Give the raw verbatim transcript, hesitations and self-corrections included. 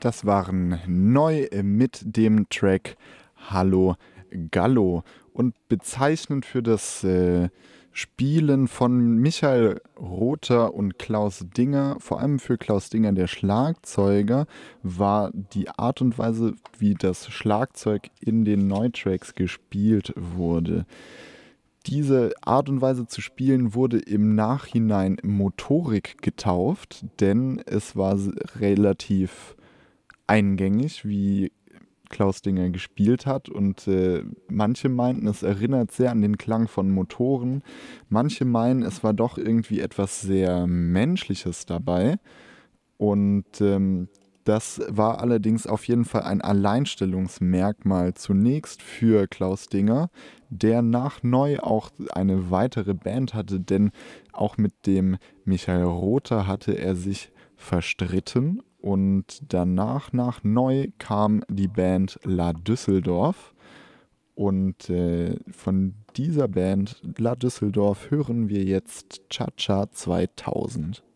Das waren neu mit dem Track Hallo Gallo. Und bezeichnend für das äh, Spielen von Michael Rother und Klaus Dinger, vor allem für Klaus Dinger, der Schlagzeuger, war die Art und Weise, wie das Schlagzeug in den Neutracks gespielt wurde. Diese Art und Weise zu spielen wurde im Nachhinein Motorik getauft, denn es war relativ eingängig, wie Klaus Dinger gespielt hat, und äh, manche meinten, es erinnert sehr an den Klang von Motoren. Manche meinen, es war doch irgendwie etwas sehr Menschliches dabei, und ähm, das war allerdings auf jeden Fall ein Alleinstellungsmerkmal zunächst für Klaus Dinger, der nach Neu auch eine weitere Band hatte, denn auch mit dem Michael Rother hatte er sich verstritten, und danach nach Neu kam die Band La Düsseldorf, und äh, von dieser Band La Düsseldorf hören wir jetzt Cha-Cha zweitausend.